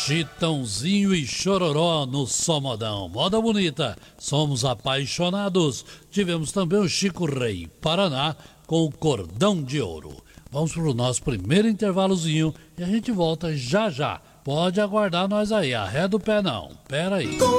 Chitãozinho e Chororó no Só Modão. Moda bonita, somos apaixonados. Tivemos também o Chico Rei, Paraná, com o Cordão de Ouro. Vamos para o nosso primeiro intervalozinho e a gente volta já já. Pode aguardar nós aí, arreda o pé não. Pera aí.